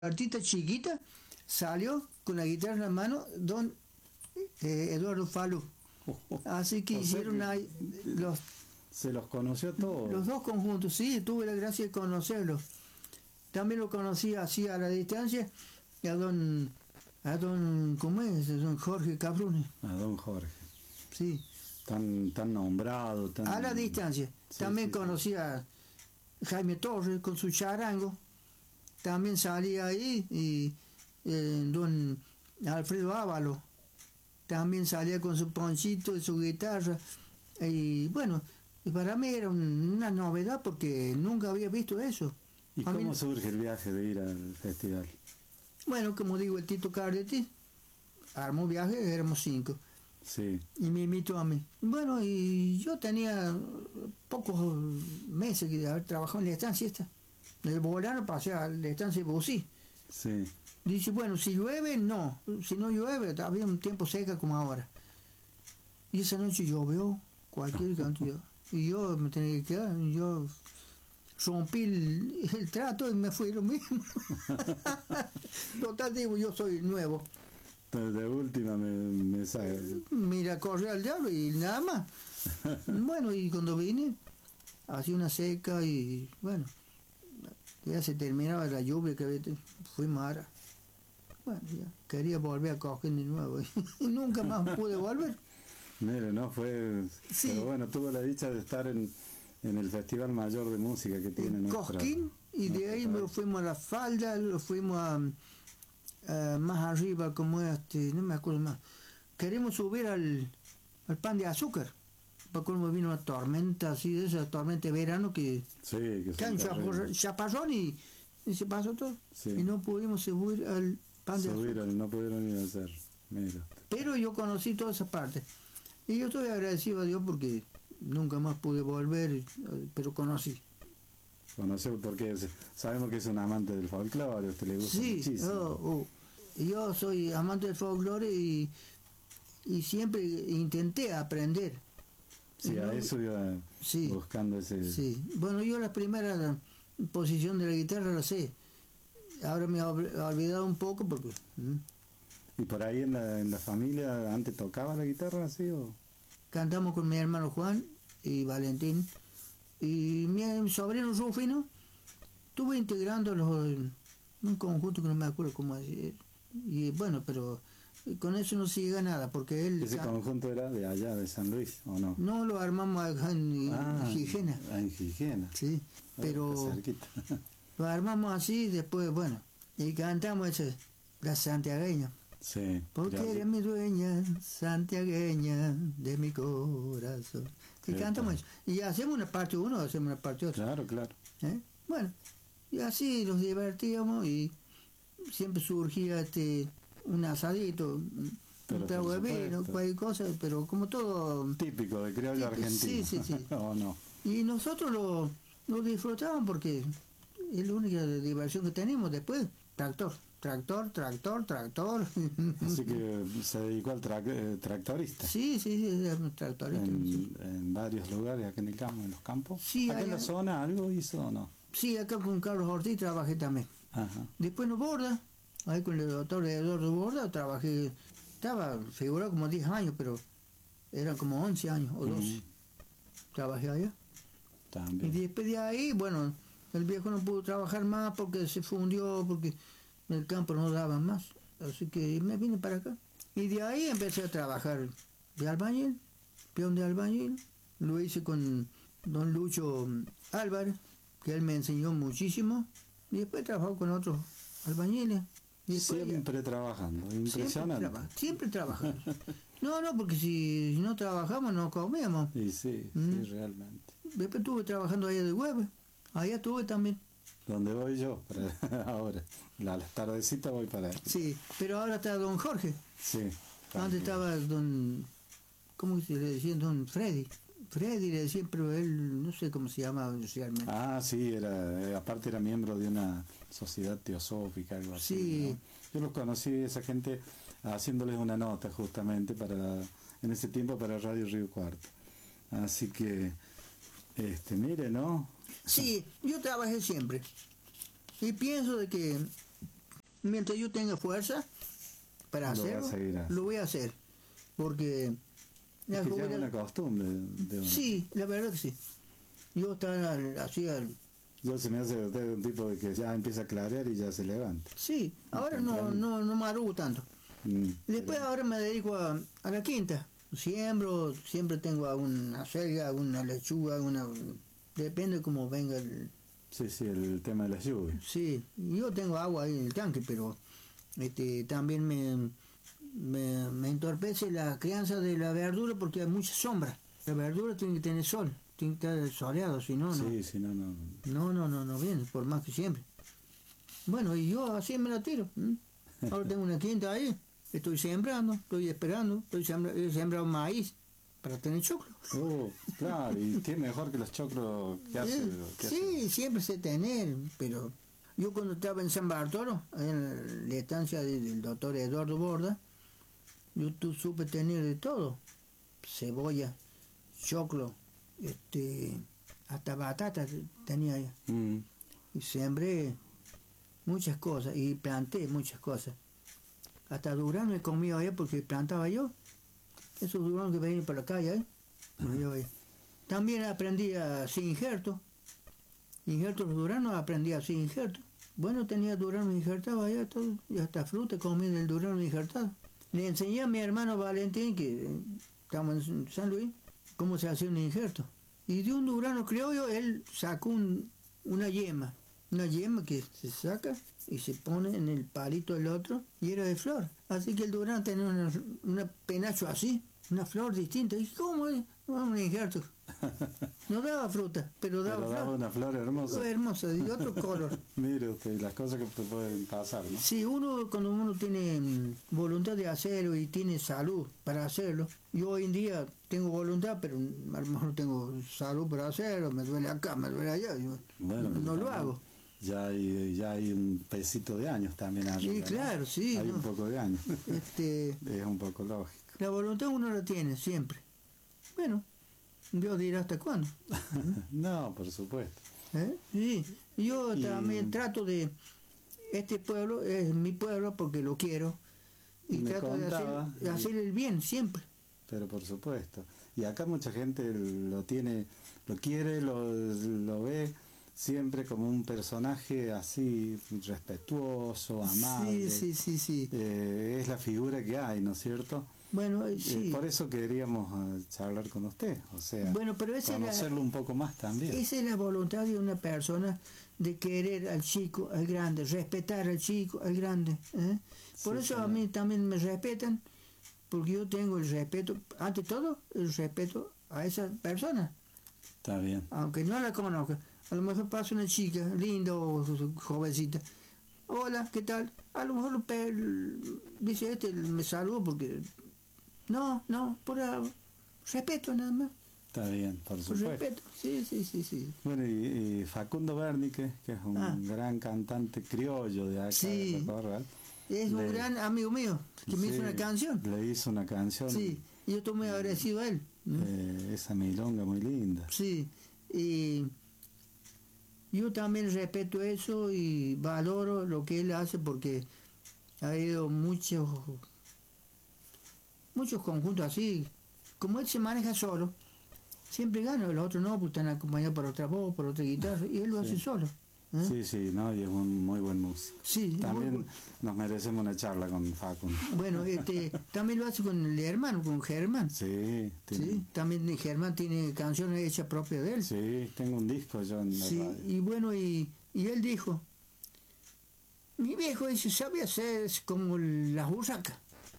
artista chiquita, salió con la guitarra en la mano, don Eduardo Falú. Así que hicieron ahí los... Se los conoció a todos. Los dos conjuntos, sí, tuve la gracia de conocerlos. También lo conocí así a la distancia, y a don, ¿cómo es? Don Jorge Caprune. A don Jorge. Sí. Tan nombrado. Tan... A la distancia. Sí, también sí, conocí sí. A Jaime Torres con su charango. También salía ahí, y don Alfredo Ávalo. También salía con su ponchito y su guitarra. Y bueno, y para mí era una novedad porque nunca había visto eso. ¿Y cómo surge el viaje de ir al festival? Bueno, como digo, el Tito Cardetti armó viaje, éramos 5. Sí. Y me invitó a mí. Bueno, y yo tenía pocos meses de haber trabajado en la estancia esta. Del Bolano pasé a la estancia de Busí. Sí. Dice, bueno, si llueve, no. Si no llueve, había un tiempo seca como ahora. Y esa noche llovió cualquier cantidad. Y yo me tenía que quedar. Y yo rompí el trato y me fui lo mismo. Total, digo, yo soy nuevo. De última me sale. Mira, corrí al diablo y nada más. Bueno, y cuando vine, hacía una seca y bueno, ya se terminaba la lluvia que fui mara. Bueno, ya quería volver a coger de nuevo y nunca más pude volver. Mire, no fue... Sí. Pero bueno, tuvo la dicha de estar en el Festival Mayor de Música que tiene nuestra... Cosquín, y de ahí nos fuimos a La Falda, lo fuimos a más arriba, como no me acuerdo más. Queremos subir al Pan de Azúcar, para cuando vino una tormenta así, de esa tormenta de verano que... Sí, que un chaparrón y se pasó todo. Sí. Y no pudimos subir al Pan de Azúcar. No pudieron ir a hacer, mira. Pero yo conocí toda esa parte. Y yo estoy agradecido a Dios porque nunca más pude volver, pero conocí. Conocí porque sabemos que es un amante del folclore, a usted le gusta muchísimo. Yo soy amante del folclore y siempre intenté aprender. Sí, a eso iba buscando ese... Sí, bueno, yo la primera posición de la guitarra la sé. Ahora me he olvidado un poco porque... ¿Y por ahí en la familia antes tocaba la guitarra así o...? Cantamos con mi hermano Juan y Valentín. Y mi sobrino Rufino estuve integrando un conjunto que no me acuerdo cómo decir. Y bueno, pero con eso no se llega a nada, porque él... ¿Ese conjunto era de allá, de San Luis, o no? No, lo armamos acá en Gijena. En Gijena. Sí, pero lo armamos así, después, bueno, y cantamos la santiagueña. Sí. Porque eres mi dueña, santiagueña de mi corazón. Y cantamos eso. Y hacemos una parte uno, hacemos una parte otra. Claro, claro. Bueno, y así nos divertíamos y siempre surgía un asadito, un trago de vino, cualquier cosa, pero como todo... Típico de criollo argentino. Sí. No, no. Y nosotros lo disfrutábamos porque es la única diversión que tenemos. Después, tractor. Así que se dedicó al tractorista. Sí, tractorista. En varios lugares, acá en el campo, en los campos. Sí, ¿Acá en la zona algo hizo o no? Sí, acá con Carlos Ortiz trabajé también. Ajá. Después en Borda, ahí con el doctor Eduardo Borda trabajé, estaba figurado como 10 años, pero eran como 11 años o 12. Trabajé allá. También. Y después de ahí, bueno, el viejo no pudo trabajar más porque se fundió, porque el campo no daba más. Así que me vine para acá. Y de ahí empecé a trabajar de albañil, peón de albañil. Lo hice con don Lucho Álvarez, que él me enseñó muchísimo. Y después trabajó con otros albañiles. Y siempre trabajando, impresionante. Siempre trabajando. No, porque si no trabajamos no comíamos. Sí, realmente. Después estuve trabajando allá de Hueve. Allá estuve también. ¿Dónde voy yo? Ahora, las tardecitas voy para ahí. Sí, pero ahora está don Jorge. Sí. Antes estaba don... ¿Cómo se le decía? Don Freddy. Freddy le decía, pero él no sé cómo se llamaba inicialmente. Sí, aparte era miembro de una sociedad teosófica, algo así. Sí. ¿No? Yo los conocí, esa gente, haciéndoles una nota justamente en ese tiempo para Radio Río Cuarto. Así que, mire, ¿no? Sí, yo trabajé siempre. Y pienso de que mientras yo tenga fuerza para hacerlo, lo voy a hacer. Porque es que ya es una costumbre de uno. Sí, la verdad que sí. Yo estaba así yo se me hace un tipo de que ya empieza a clarear y ya se levanta. Sí, ahora no madrugo tanto. Después ahora me dedico a la quinta. Siempre tengo alguna acelga, alguna lechuga, depende cómo venga el... Sí, el tema de las lluvias. Sí, yo tengo agua ahí en el tanque, pero también me entorpece la crianza de la verdura porque hay mucha sombra. La verdura tiene que tener sol, tiene que estar soleado, si no, sí, si no, no. No viene, por más que siempre. Bueno, y yo así me la tiro. Ahora tengo una quinta ahí, estoy sembrando, estoy esperando, he sembrado maíz para tener choclo. Claro, y qué mejor que los choclos que hace. Sí, siempre sé tener, pero yo cuando estaba en San Bartolo, en la estancia del doctor Eduardo Borda, yo supe tener de todo, cebolla, choclo, hasta batata tenía allá. Y sembré muchas cosas y planté muchas cosas. Hasta durazno he comido allá porque plantaba yo. Esos duranos que venían por la calle, También aprendí a hacer injertos. Injertos los duranos aprendí a hacer injertos. Bueno, tenía duranos injertados allá, todo, y hasta fruta comí del durano injertado. Le enseñé a mi hermano Valentín, que estamos en San Luis, cómo se hace un injerto. Y de un durano criollo él sacó una yema que se saca y se pone en el palito del otro y era de flor. Así que el durano tenía un penacho así, una flor distinta. ¿Y cómo es? Un injerto. No daba fruta, pero daba una flor hermosa. Hermosa, de otro color. Mire usted, las cosas que pueden pasar, ¿no? Sí, cuando uno tiene voluntad de hacerlo y tiene salud para hacerlo. Yo hoy en día tengo voluntad, pero a lo mejor no tengo salud para hacerlo, me duele acá, me duele allá. Bueno, no lo hago. Ya hay un pesito de años también arriba. Sí, claro, ¿no? sí. Hay un poco de años. Es un poco lógico. La voluntad uno la tiene siempre. Bueno, Dios dirá hasta cuándo. No, por supuesto. Sí, yo también trato de... Este pueblo es mi pueblo porque lo quiero. Y trato de hacer el bien siempre. Pero por supuesto. Y acá mucha gente lo quiere, lo ve siempre como un personaje así respetuoso, amable. Sí. Es la figura que hay, ¿no es cierto? Bueno, sí. Por eso queríamos charlar con usted, o sea, bueno, pero conocerlo un poco más también. Esa es la voluntad de una persona, de querer al chico, al grande, respetar al chico, al grande. Por eso a mí también me respetan, porque yo tengo el respeto, ante todo, el respeto a esa persona. Está bien. Aunque no la conozca. A lo mejor pasa una chica linda o jovencita. Hola, ¿qué tal? A lo mejor dice me saludo porque... No, por respeto nada más. Está bien, por supuesto. Por respeto, sí. Bueno, y Facundo Wernicke, que es un gran cantante criollo de acá, de Corral. Es un gran amigo mío, que me hizo una canción. Le hizo una canción. Sí, y yo estoy muy agradecido a él. Esa milonga muy linda. Sí, y yo también respeto eso y valoro lo que él hace porque ha habido muchos conjuntos así. Como él se maneja solo, siempre gana, los otros no, porque están acompañados por otra voz, por otra guitarra, y él lo hace solo. Sí, no, y es un muy buen músico. Sí, también nos merecemos una charla con Facundo. Bueno, también lo hace con el hermano, con Germán. Sí, también Germán tiene canciones hechas propias de él. Sí, tengo un disco yo en la radio. Y bueno, y él dijo, mi viejo dice, sabe hacer como las burracas.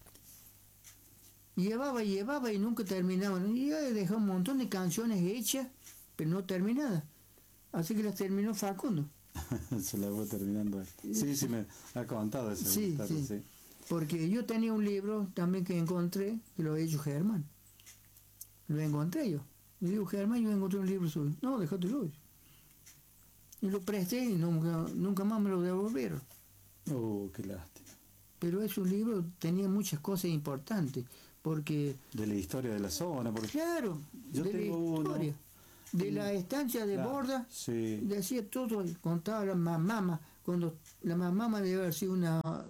Llevaba y nunca terminaban. Y yo dejé un montón de canciones hechas, pero no terminadas. Así que las terminó Facundo. Se la voy terminando él. Sí, me ha contado eso. Sí. Porque yo tenía un libro también que encontré, que lo he hecho Germán. Lo encontré yo. Y digo, Germán, yo encontré un libro suyo. No, déjatelo. Y lo presté y nunca más me lo devolvieron. Qué lástima. Pero ese libro tenía muchas cosas importantes, porque... De la historia de la zona. Porque claro, yo tengo la historia. De la estancia de Borda, decía todo, contaba la mamá, cuando la mamá me debe haber sido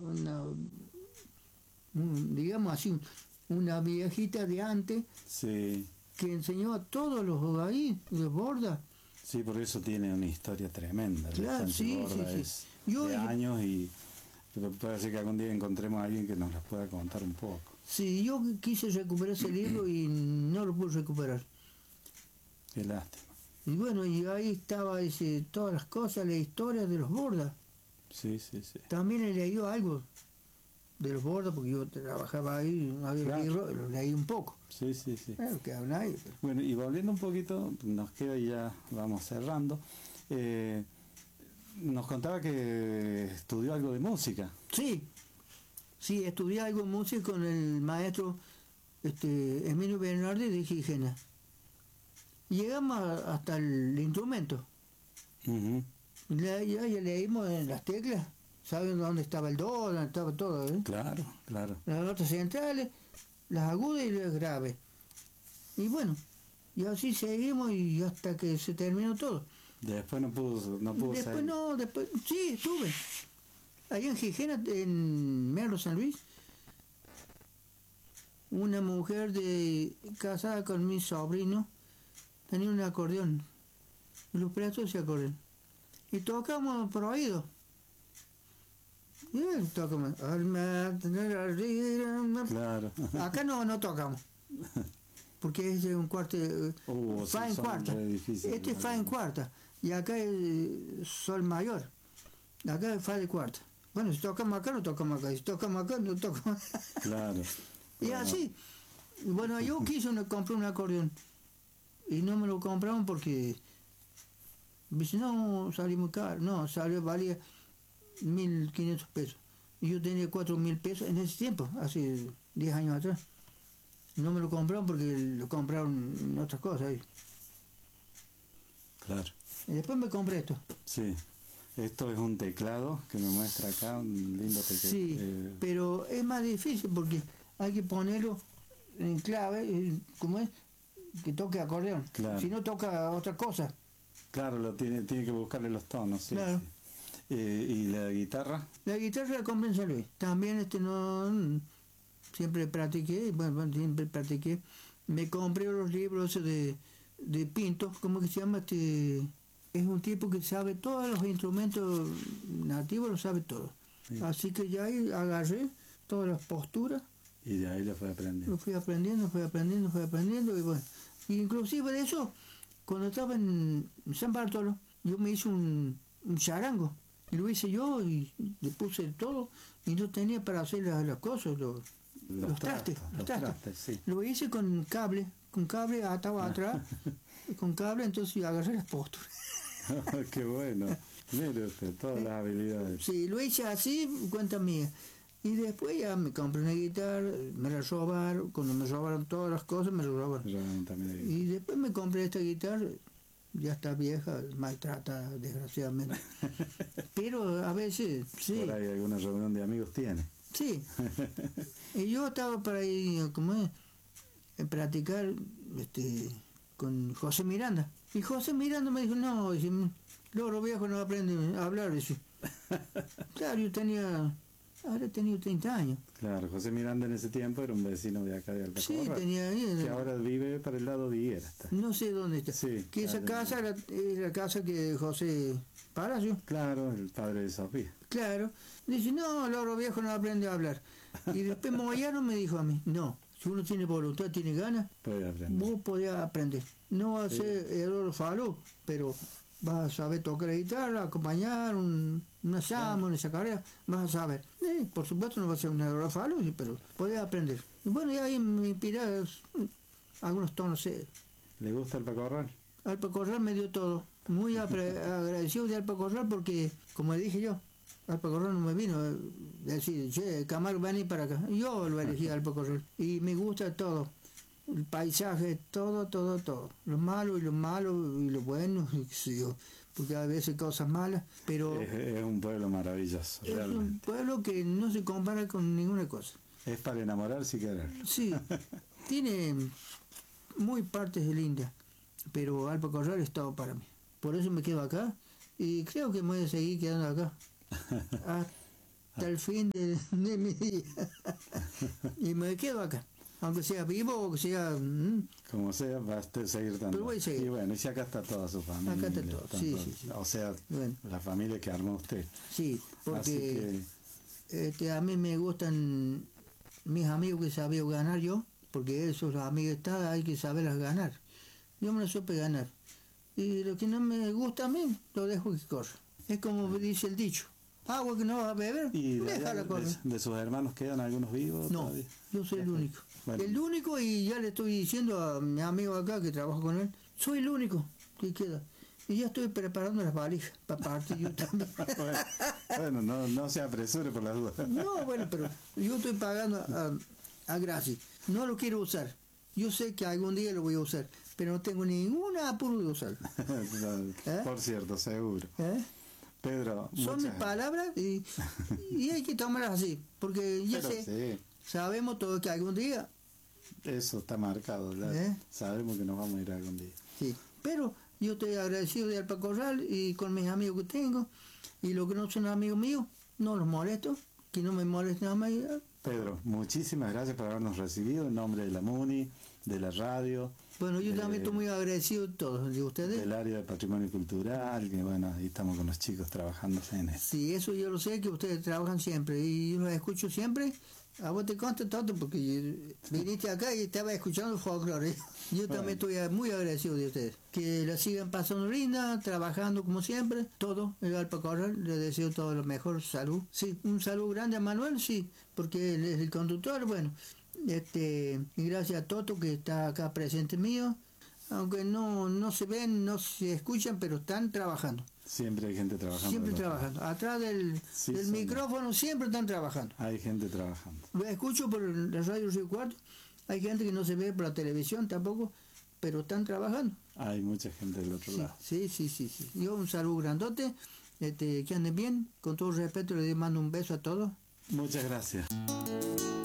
digamos así, una viejita de antes Sí, que enseñó a todos los ahí, los bordas. sí, por eso tiene una historia tremenda. Claro, Bastante sí, gorda, sí, sí. es Yo, de años y puede ser que algún día encontremos a alguien que nos las pueda contar un poco. sí, yo quise recuperar ese libro y no lo pude recuperar. Qué lástima. Y bueno, y ahí estaba todas las cosas, la historia de los bordas. Sí, sí, sí. También he leído algo de los bordas porque yo trabajaba ahí, había Claro. libro, lo leí un poco. Sí, sí, sí. Que habla ahí. Pero... Bueno, y volviendo un poquito, nos queda y ya vamos cerrando. Nos contaba que estudió algo de música. Sí, sí, estudié algo de música con el maestro Emilio Bernardi de Gijena. Llegamos hasta el instrumento. Ujú. Ya leímos en las teclas, saben dónde estaba el do, dónde estaba todo, ¿eh? Claro, claro. Las notas centrales, las agudas y las graves. Y bueno, y así seguimos y hasta que se terminó todo. Después no pudo Después salir. no, después, sí, estuve. Allá en Gijena, en Merlo San Luis, una mujer casada con mi sobrino tenía un acordeón. Y los prestó ese acordeón. Y tocamos por oído. Y él tocamos. Claro. Acá no tocamos. Porque es un cuarto, fa en son cuarta. re difíciles, Este es fa en cuarta. Y acá es sol mayor. Acá es fa de cuarta. Bueno, si tocamos acá, no tocamos acá. Si tocamos acá, no tocamos acá. Claro. Y así. Bueno, yo compré un acordeón. Y no me lo compraron porque... Dice, no, salió muy caro. No, valía 1.500 pesos. Y yo tenía 4.000 pesos en ese tiempo, hace 10 años atrás. No me lo compraron porque lo compraron en otras cosas ahí. Claro. Y después me compré esto. Sí. Esto es un teclado que me muestra acá, un lindo teclado. Sí, pero es más difícil porque hay que ponerlo en clave, ¿cómo es? Que toque acordeón. Claro. Si no toca otra cosa. Claro, tiene que buscarle los tonos, sí. Claro. Sí. ¿Y la guitarra? La guitarra la compré en San Luis. También siempre practiqué. Me compré los libros de Pinto, ¿cómo que se llama? Es un tipo que sabe todos los instrumentos nativos, lo sabe todo. Sí. Así que ya ahí agarré todas las posturas. Y de ahí lo fue aprendiendo. Lo fui aprendiendo y bueno. Inclusive de eso, cuando estaba en San Bartolo, yo me hice un charango. Y lo hice yo y le puse todo y no tenía para hacer las cosas, los trastes. Sí. Lo hice con cable atado atrás, con cable, entonces agarré las posturas. Qué bueno. Mire usted, todas las habilidades. Sí, lo hice así, cuenta mía. Y después ya me compré una guitarra, me la robaron, cuando me robaron todas las cosas, me la robaron. Y después me compré esta guitarra, ya está vieja, maltrata desgraciadamente. Pero a veces, sí. Por ahí alguna reunión de amigos tiene. Sí. Y yo estaba para ir, ¿cómo es? Practicar con José Miranda. Y José Miranda me dijo, no, dice, loro viejo no aprende a hablar, dice. Claro, ahora tenía 30 años. Claro, José Miranda en ese tiempo era un vecino de acá de Alpacorral. Sí, tenía ahí. Que ahora vive para el lado de Higuera. Está. No sé dónde está. Sí, que esa casa era la casa que José Palacio. Claro, el padre de Sofía. Claro. Dice, no, loro viejo no aprende a hablar. Y después Moyano me dijo a mí, no, si uno tiene voluntad, tiene ganas, vos podés aprender. No va a ser el falo, pero vas a saber tocar la guitarra, acompañar una samba, una chacarera, vas a saber. Por supuesto no va a ser un aerofalo, pero podés aprender. Y bueno, y ahí me inspiré algunos tonos. ¿Le gusta Alpacorral? Alpacorral me dio todo. Muy agradecido de Alpacorral porque, como le dije yo, Alpacorral no me vino a decir, che, Camargo, vení para acá. Yo lo elegí a Alpacorral. Y me gusta todo. El paisaje, todo. Lo malo y lo bueno, porque a veces cosas malas, pero... Es un pueblo maravilloso, es realmente. Un pueblo que no se compara con ninguna cosa. Es para enamorarse y querer. Sí, tiene muy partes lindas, pero Alpacorral es todo para mí. Por eso me quedo acá y creo que me voy a seguir quedando acá. hasta el fin de mi día. Y me quedo acá. Aunque sea vivo o que sea... Como sea, va a seguir dando. Pero voy a seguir. Y bueno, y si acá está toda su familia. Acá está todo, sí. O sea, bueno, la familia que armó usted. Sí, porque a mí me gustan mis amigos que sabía ganar yo, porque esos amigues hay que saberlas ganar. Yo me las supe ganar. Y lo que no me gusta a mí, lo dejo que corra. Es como dice el dicho. Agua que no vas a beber, ¿Y déjala correr. de sus hermanos quedan algunos vivos? No, todavía? yo soy el único. Bueno. El único, y ya le estoy diciendo a mi amigo acá que trabaja con él, soy el único que queda. Y ya estoy preparando las valijas para partir yo también. Bueno, no se apresure por las dudas. No, bueno, pero yo estoy pagando a gracia. No lo quiero usar. Yo sé que algún día lo voy a usar, pero no tengo ningún apuro de usarlo. Por cierto, seguro. Pedro, son mis palabras y hay que tomarlas así, porque ya sabemos todos que algún día... Eso está marcado, sabemos que nos vamos a ir algún día. Sí, pero yo estoy agradecido de Alpacorral y con mis amigos que tengo, y los que no son amigos míos, no los molesto, que no me molesten a mí. Pedro, muchísimas gracias por habernos recibido en nombre de la MUNI, de la radio. Bueno, yo también estoy muy agradecido de todos, de ustedes. Del área de patrimonio cultural, que bueno, ahí estamos con los chicos trabajando en eso. Sí, eso yo lo sé, que ustedes trabajan siempre, y yo los escucho siempre. A vos te consta todo, porque viniste acá y estaba escuchando folclore. Yo también estoy muy agradecido de ustedes. Que la sigan pasando linda, trabajando como siempre, todo, el Alpacorral, le deseo todo lo mejor, salud. Sí, un saludo grande a Manuel, sí, porque él es el conductor, bueno. Y gracias a Toto que está acá presente mío, aunque no se ven, no se escuchan, pero están trabajando. Siempre hay gente trabajando. Siempre trabajando. Atrás del micrófono siempre están trabajando. Hay gente trabajando. Lo escucho por la radio Río Cuarto. Hay gente que no se ve por la televisión tampoco, pero están trabajando. Hay mucha gente del otro lado. Sí. Yo un saludo grandote. Que anden bien. Con todo respeto les mando un beso a todos. Muchas gracias.